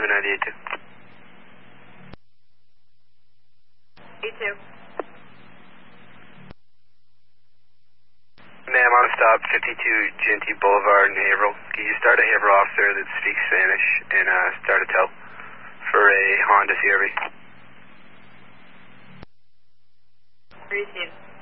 798-2. E2. Ma'am, on a stop, 52 Genty Boulevard in Haverhill. Can you start a Haverhill officer that speaks Spanish and start a tow for a Honda CRV? Received.